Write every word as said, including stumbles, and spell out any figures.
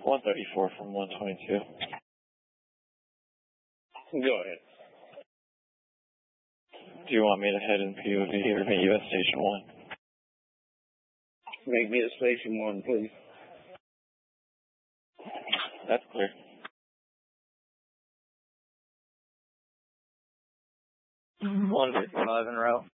one thirty-four from one twenty-two. Go ahead. Do you want me to head in P O V or meet you at Station one? Make me at Station one, please. That's clear. one fifty-five en route.